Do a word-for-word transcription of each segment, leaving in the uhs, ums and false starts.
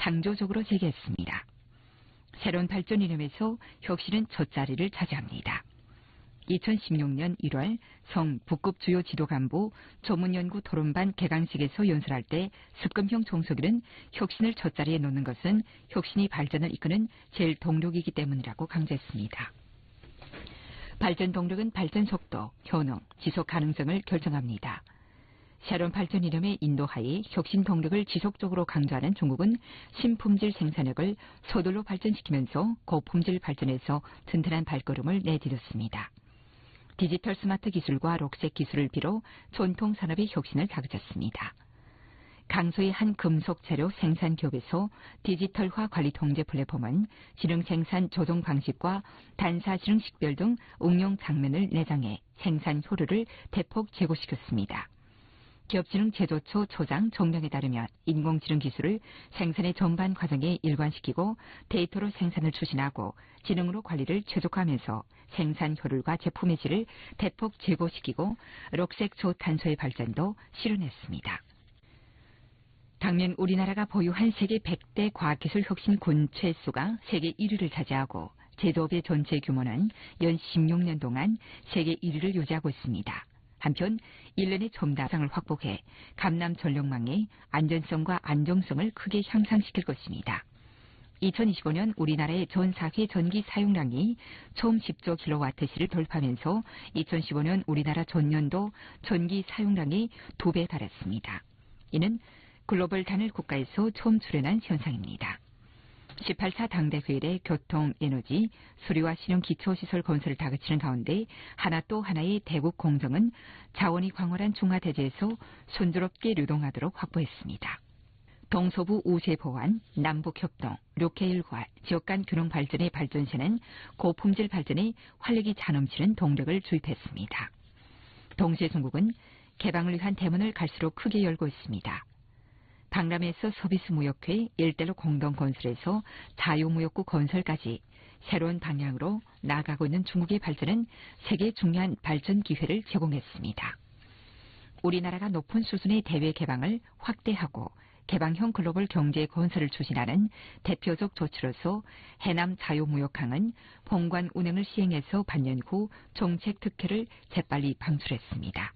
창조적으로 재개했습니다. 새로운 발전 이념에서 혁신은 첫 자리를 차지합니다. 이천십육 년 일월 성 북급 주요 지도간부 조문연구 토론반 개강식에서 연설할 때 습금형 총서기는 혁신을 첫 자리에 놓는 것은 혁신이 발전을 이끄는 제일 동력이기 때문이라고 강조했습니다. 발전 동력은 발전 속도, 효능, 지속 가능성을 결정합니다. 새로운 발전 이념의 인도하에 혁신 동력을 지속적으로 강조하는 중국은 신품질 생산력을 서둘러 발전시키면서 고품질 발전에서 튼튼한 발걸음을 내디뎠습니다. 디지털 스마트 기술과 록색 기술을 비롯 전통 산업의 혁신을 다그쳤습니다. 강서의 한 금속 재료 생산 기업에서 디지털화 관리 통제 플랫폼은 지능 생산 조정 방식과 단사 지능 식별 등 응용 장면을 내장해 생산 효율을 대폭 제고시켰습니다. 기업지능 제조초 초장 정량에 따르면 인공지능 기술을 생산의 전반 과정에 일관시키고 데이터로 생산을 추진하고 지능으로 관리를 최적화하면서 생산 효율과 제품의 질을 대폭 제고시키고 록색 초탄소의 발전도 실현했습니다. 당면 우리나라가 보유한 세계 백 대 과학기술 혁신 군체 수가 세계 일 위를 차지하고 제조업의 전체 규모는 연 십육 년 동안 세계 일 위를 유지하고 있습니다. 한편 일 년의 첨단상을 확보해 감남 전력망의 안전성과 안정성을 크게 향상시킬 것입니다. 이천이십오 년 우리나라의 전 사회 전기 사용량이 처음 십조 킬로와트시를 돌파하면서 이천십오 년 우리나라 전년도 전기 사용량이 두 배 달했습니다. 이는 글로벌 단일 국가에서 처음 출현한 현상입니다. 십팔 차 당대회의의 교통, 에너지, 수리와 신형 기초시설 건설을 다그치는 가운데 하나 또 하나의 대국 공정은 자원이 광활한 중화대지에서 순조롭게 유동하도록 확보했습니다. 동서부 우세 보완, 남북 협동, 료케 일과 지역 간 균형 발전의 발전세는 고품질 발전에 활력이 잔넘치는 동력을 주입했습니다. 동시에 중국은 개방을 위한 대문을 갈수록 크게 열고 있습니다. 박람회에서 서비스 무역회, 일대로 공동 건설에서 자유무역구 건설까지 새로운 방향으로 나아가고 있는 중국의 발전은 세계에 중요한 발전 기회를 제공했습니다. 우리나라가 높은 수준의 대외 개방을 확대하고 개방형 글로벌 경제 건설을 추진하는 대표적 조치로서 해남 자유무역항은 본관 운행을 시행해서 반년 후 정책 특혜를 재빨리 방출했습니다.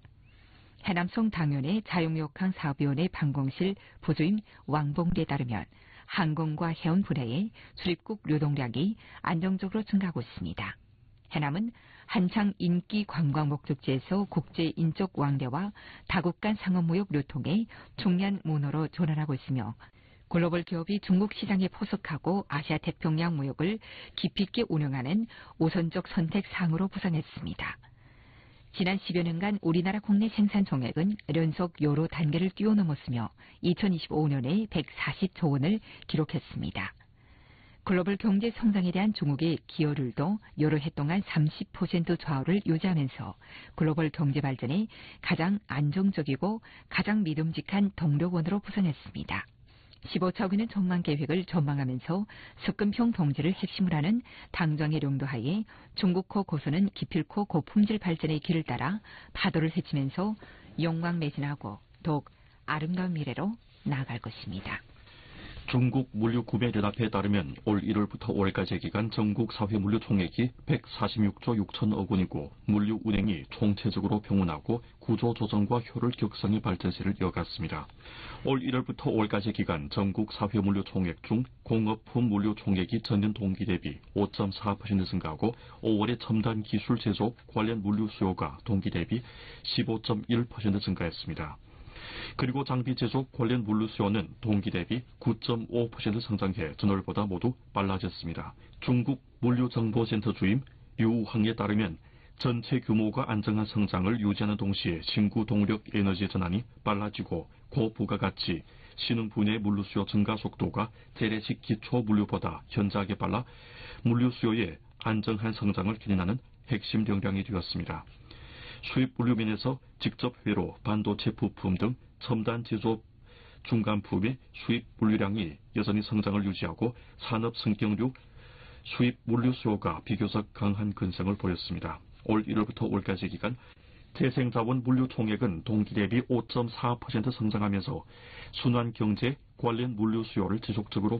해남성 당연의 자유무역항 사업위원회 방공실 부주임 왕봉리에 따르면 항공과 해운 분야의 출입국 유동량이 안정적으로 증가하고 있습니다. 해남은 한창 인기 관광 목적지에서 국제 인적 왕래와 다국 간 상업무역 유통의 중요한 문호로 전환하고 있으며 글로벌 기업이 중국 시장에 포석하고 아시아 태평양 무역을 깊이 있게 운영하는 우선적 선택 사항으로 부상했습니다. 지난 십여 년간 우리나라 국내 생산 총액은 연속 요로 단계를 뛰어넘었으며 이천이십오 년에 백사십조 원을 기록했습니다. 글로벌 경제 성장에 대한 중국의 기여율도 여러 해 동안 삼십 퍼센트 좌우를 유지하면서 글로벌 경제 발전에 가장 안정적이고 가장 믿음직한 동력원으로 부상했습니다. 십오 차 국위는 전망 계획을 전망하면서 습금형 동지를 핵심으로 하는 당정의 용도하에 중국호 고선은 기필코 고품질 발전의 길을 따라 파도를 헤치면서 영광매진하고 더욱 아름다운 미래로 나아갈 것입니다. 중국 물류구매연합회에 따르면 올 일월부터 올해까지 기간 전국 사회 물류 총액이 백사십육조 육천억 원이고 물류 운행이 총체적으로 평온하고 구조 조정과 효율 격상의 발전세를 이어갔습니다. 올 일월부터 올해까지 기간 전국 사회 물류 총액 중 공업품 물류 총액이 전년 동기 대비 오 점 사 퍼센트 증가하고 오월에 첨단 기술 제조업 관련 물류 수요가 동기 대비 십오 점 일 퍼센트 증가했습니다. 그리고 장비 제조 관련 물류 수요는 동기 대비 구 점 오 퍼센트 성장해 전월보다 모두 빨라졌습니다. 중국 물류정보센터 주임 유황에 따르면 전체 규모가 안정한 성장을 유지하는 동시에 신구 동력 에너지 전환이 빨라지고 고부가가치, 신흥 분야의 물류 수요 증가 속도가 재래식 기초 물류보다 현저하게 빨라 물류 수요의 안정한 성장을 견인하는 핵심 역량이 되었습니다. 수입 물류면에서 직접 회로, 반도체 부품 등 첨단 제조업 중간품의 수입 물류량이 여전히 성장을 유지하고 산업 성격류 수입 물류 수요가 비교적 강한 근성을 보였습니다. 올 일월부터 올까지 기간 재생자원 물류 총액은 동기 대비 오 점 사 퍼센트 성장하면서 순환경제 관련 물류 수요를 지속적으로